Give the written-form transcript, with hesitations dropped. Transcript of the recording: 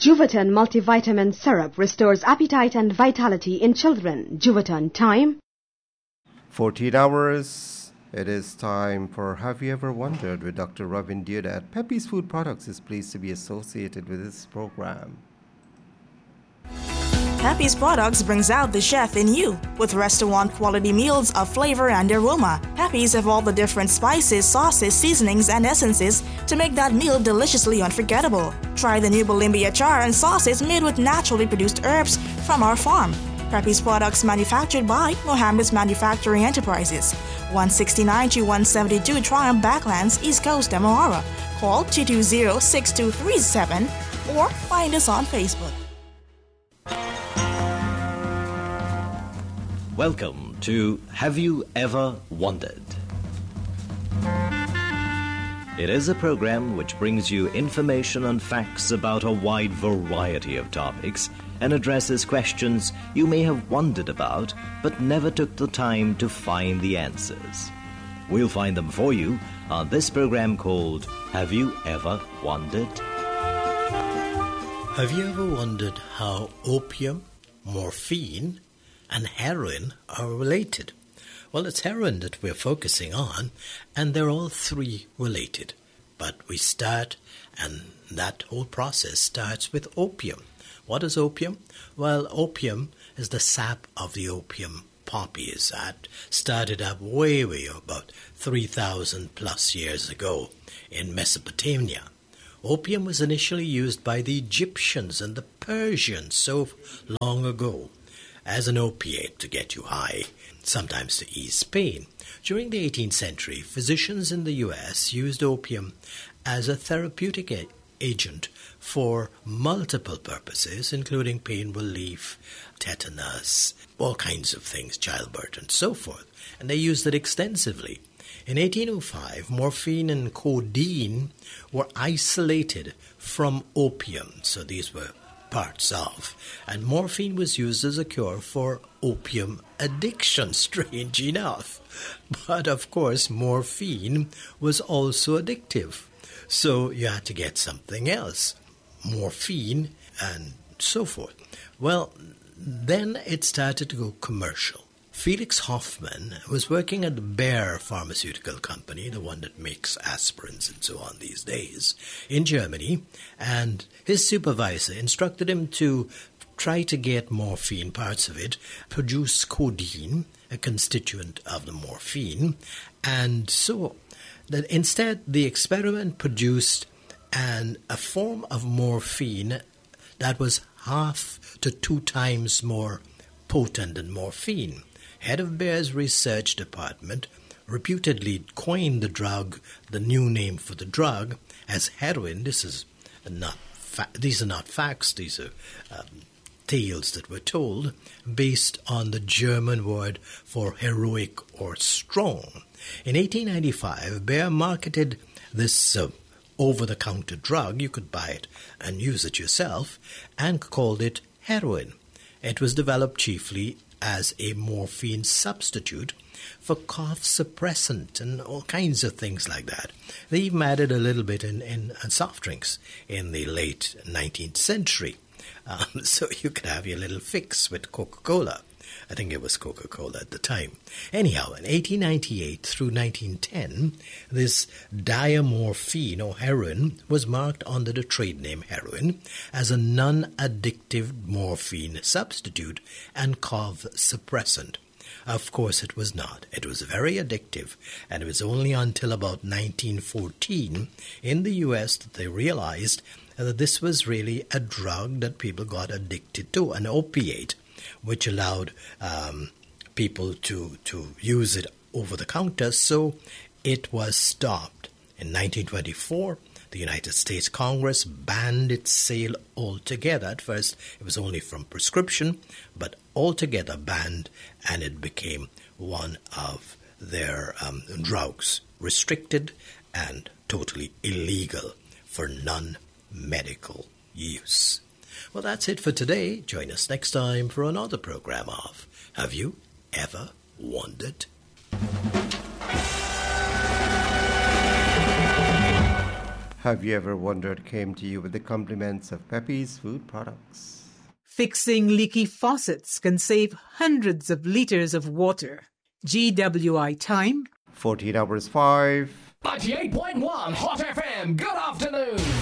Juvaton multivitamin syrup restores appetite and vitality in children. Juvaton, time 14 hours. It is time for Have You Ever Wondered with Dr. Robin Deodat. Pepe's Food Products is pleased to be associated with this program. Pepe's Products brings out the chef in you with restaurant-quality meals of flavor and aroma. Pepe's have all the different spices, sauces, seasonings, and essences to make that meal deliciously unforgettable. Try the new Bolimbia char and sauces made with naturally produced herbs from our farm. Pepe's Products manufactured by Mohammed's Manufacturing Enterprises, 169 to 172 Triumph Backlands, East Coast, Demerara. Call 220-6237 or find us on Facebook. Welcome to Have You Ever Wondered? It is a program which brings you information and facts about a wide variety of topics and addresses questions you may have wondered about but never took the time to find the answers. We'll find them for you on this program called Have You Ever Wondered? Have you ever wondered how opium, morphine, and heroin are related? Well, it's heroin that we're focusing on, and they're all three related. But we start, and that whole process starts with opium. What is opium? Well, opium is the sap of the opium poppies that started up way about 3,000 plus years ago in Mesopotamia. Opium was initially used by the Egyptians and the Persians so long ago as an opiate to get you high, sometimes to ease pain. During the 18th century, physicians in the U.S. used opium as a therapeutic agent for multiple purposes, including pain relief, tetanus, all kinds of things, childbirth, and so forth. And they used it extensively. In 1805, morphine and codeine were isolated from opium, so these were parts of, and morphine was used as a cure for opium addiction, strange enough. But of course, morphine was also addictive, so you had to get something else, morphine and so forth. Well, then it started to go commercial. Felix Hoffmann was working at the Bayer Pharmaceutical Company, the one that makes aspirins and so on these days, in Germany, and his supervisor instructed him to try to get morphine, parts of it, produce codeine, a constituent of the morphine, and so that instead the experiment produced a form of morphine that was 1/2 to 2 times more potent than morphine. Head of Bayer's research department reputedly coined the drug, the new name for the drug, as heroin. These are not facts, these are tales that were told based on the German word for heroic or strong. In 1895, Bayer marketed this over-the-counter drug. You could buy it and use it yourself, and called it heroin. It was developed chiefly as a morphine substitute for cough suppressant and all kinds of things like that. They even added a little bit in soft drinks in the late 19th century. So you could have your little fix with Coca-Cola. I think it was Coca-Cola at the time. Anyhow, in 1898 through 1910, this diamorphine or heroin was marked under the trade name heroin as a non-addictive morphine substitute and cough suppressant. Of course, it was not. It was very addictive, and it was only until about 1914 in the U.S. that they realized that this was really a drug that people got addicted to, an opiate, which allowed people to use it over the counter, so it was stopped. In 1924, the United States Congress banned its sale altogether. At first, it was only from prescription, but altogether banned, and it became one of their drugs, restricted and totally illegal for non-medical use. Well, that's it for today. Join us next time for another program of Have You Ever Wondered? Have You Ever Wondered came to you with the compliments of Pepe's Food Products. Fixing leaky faucets can save hundreds of liters of water. GWI time 14 hours 5. 98.1 Hot FM. Good afternoon.